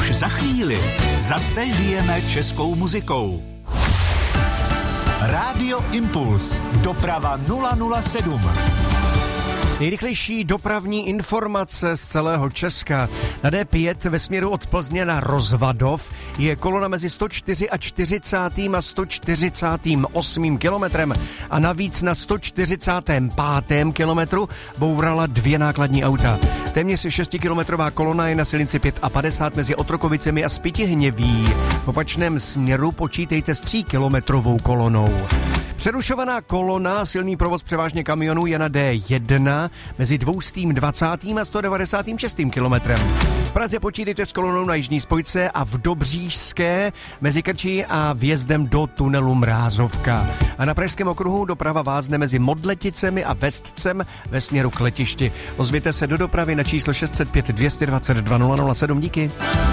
Už za chvíli zase žijeme českou muzikou. Rádio Impuls. Doprava 007. Nejrychlejší dopravní informace z celého Česka. Na D5 ve směru od Plzně na Rozvadov je kolona mezi 140 a 148 kilometrem a navíc na 145. kilometru bourala 2 nákladní auta. Téměř 6-kilometrová kolona je na silnici 55 mezi Otrokovicemi a Spytihněví. V opačném směru počítejte s 3kilometrovou kolonou. Přerušovaná kolona, silný provoz převážně kamionů je na D1 mezi 220. a 196. kilometrem. V Praze počítejte s kolonou na jižní spojce a v Dobřížské mezi Krčí a vjezdem do tunelu Mrázovka. A na Pražském okruhu doprava vázne mezi Modleticemi a Vestcem ve směru k letišti. Ozvěte se do dopravy na číslo 605 222 007. Díky.